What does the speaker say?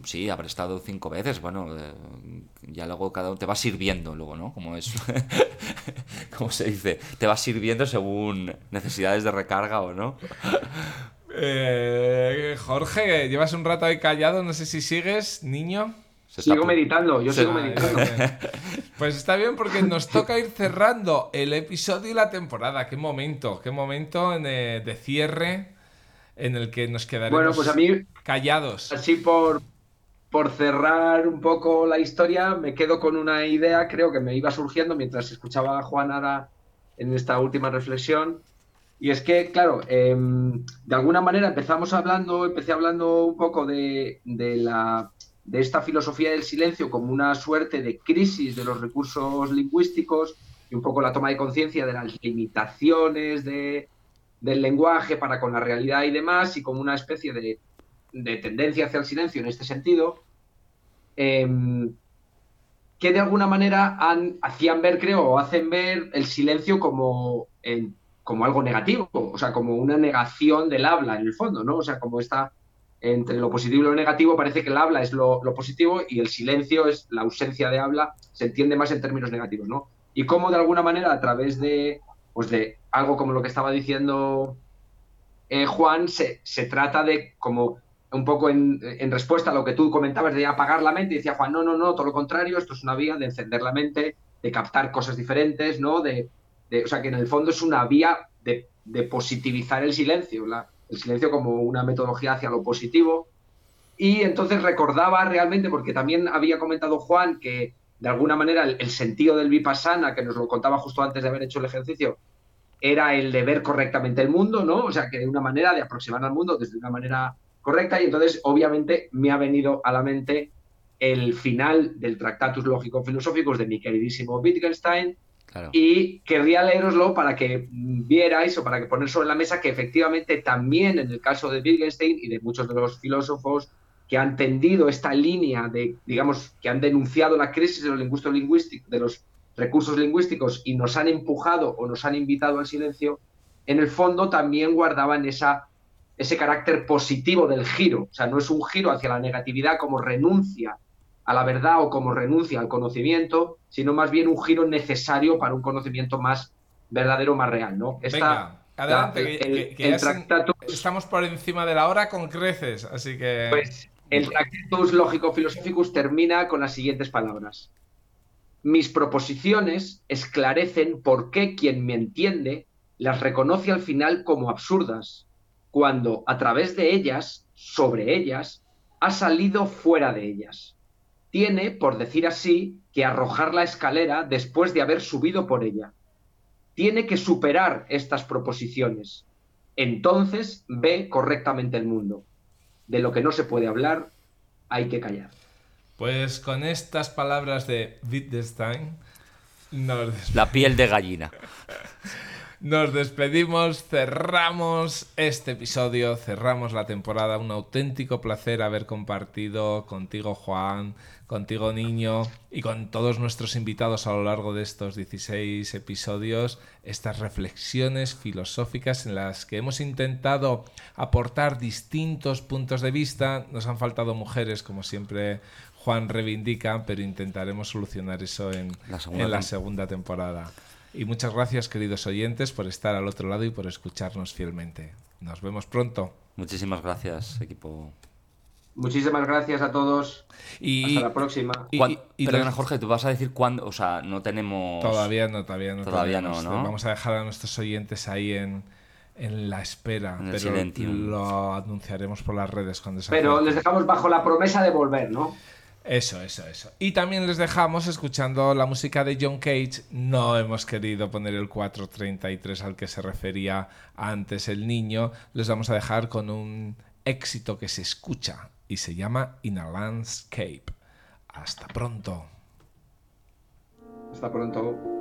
Sí, habré estado 5 veces. Bueno, ya luego cada uno te va sirviendo, luego, ¿no? Como es. ¿Cómo se dice? Te va sirviendo según necesidades de recarga o no. Jorge, llevas un rato ahí callado, no sé si sigues, niño. Se está Sigo pu- meditando, yo se- sigo Ah, muy meditando. bien. Pues está bien porque nos toca ir cerrando el episodio y la temporada. Qué momento de cierre en el que nos Bueno, pues a quedaremos mí, callados. así por cerrar un poco la historia, me quedo con una idea, creo que me iba surgiendo mientras escuchaba a Juan Ara en esta última reflexión. Y es que, claro, de alguna manera empecé hablando un poco de esta filosofía del silencio como una suerte de crisis de los recursos lingüísticos y un poco la toma de conciencia de las limitaciones del lenguaje para con la realidad y demás, y como una especie de tendencia hacia el silencio en este sentido, eh, que de alguna manera hacían ver, creo, o hacen ver el silencio como algo negativo, o sea, como una negación del habla en el fondo, ¿no? O sea, como está entre lo positivo y lo negativo, parece que el habla es lo positivo y el silencio es la ausencia de habla, se entiende más en términos negativos, ¿no? Y cómo de alguna manera a través pues de algo como lo que estaba diciendo Juan, se trata de como un poco en respuesta a lo que tú comentabas de apagar la mente, y decía Juan, no, no, no, todo lo contrario, esto es una vía de encender la mente, de captar cosas diferentes, ¿no? O sea, que en el fondo es una vía de positivizar el silencio, el silencio como una metodología hacia lo positivo. Y entonces recordaba realmente, porque también había comentado Juan que de alguna manera el sentido del vipassana, que nos lo contaba justo antes de haber hecho el ejercicio, era el de ver correctamente el mundo, ¿no? O sea, que de una manera de aproximar al mundo desde una manera correcta, y entonces obviamente me ha venido a la mente el final del Tractatus Lógico-Filosóficos de mi queridísimo Wittgenstein, Claro. y querría leeroslo para que vierais o para que poner sobre la mesa que efectivamente también en el caso de Wittgenstein y de muchos de los filósofos que han tendido esta línea de, digamos, que han denunciado la crisis de los lingüísticos, de los recursos lingüísticos y nos han empujado o nos han invitado al silencio, en el fondo también guardaban ese carácter positivo del giro. O sea, no es un giro hacia la negatividad como renuncia a la verdad o como renuncia al conocimiento, sino más bien un giro necesario para un conocimiento más verdadero, más real, ¿no? Venga, adelante, que ya El Tractatus, estamos por encima de la hora con creces, así que... pues, el Tractatus Lógico-Filosóficus termina con las siguientes palabras: mis proposiciones esclarecen por qué quien me entiende las reconoce al final como absurdas, cuando a través de ellas, sobre ellas, ha salido fuera de ellas. Tiene, por decir así, que arrojar la escalera después de haber subido por ella. Tiene que superar estas proposiciones. Entonces ve correctamente el mundo. De lo que no se puede hablar, hay que callar. Pues con estas palabras de Wittgenstein nos, La piel de gallina. nos despedimos, cerramos este episodio, cerramos la temporada. Un auténtico placer haber compartido contigo, Juan, contigo, niño, y con todos nuestros invitados a lo largo de estos 16 episodios, estas reflexiones filosóficas en las que hemos intentado aportar distintos puntos de vista. Nos han faltado mujeres, como siempre Juan reivindica, pero intentaremos solucionar eso en la segunda temporada. Y muchas gracias, queridos oyentes, por estar al otro lado y por escucharnos fielmente. Nos vemos pronto. Muchísimas gracias, equipo. Muchísimas gracias a todos. Hasta la Y, próxima. Perdona, Jorge, tú vas a decir cuándo. O sea, no tenemos. Todavía no Todavía tenemos. no, ¿no? Vamos a dejar a nuestros oyentes ahí en la espera, En el pero silencio. lo anunciaremos por las redes cuando se Pero les acerque. dejamos bajo la promesa de volver, ¿no? Eso. Y también les dejamos escuchando la música de John Cage. No hemos querido poner el 433 al que se refería antes el niño. Les vamos a dejar con un éxito que se escucha y se llama In a Landscape. Hasta pronto. Hasta pronto.